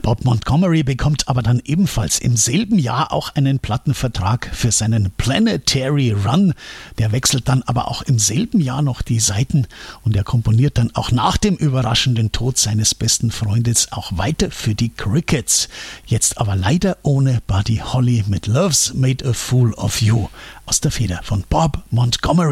Bob Montgomery bekommt aber dann ebenfalls im selben Jahr auch einen Plattenvertrag für seinen Planetary Run. Der wechselt dann aber auch im selben Jahr noch die Seiten und er komponiert dann auch nach dem überraschenden Tod seines besten Freundes auch weiter für die Crickets. Jetzt aber leider ohne Buddy Holly mit Love's Made a Fool of You aus der Feder von Bob Montgomery.